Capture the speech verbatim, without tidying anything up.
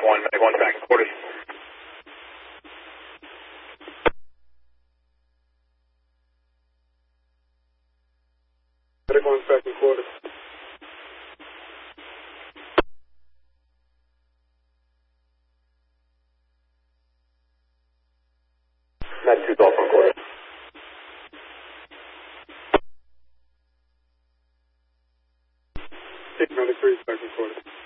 one, Mag one back in quarters. Mag one's back in quarters. Mag two Golf on quarters. Six ninety-three is back in quarters.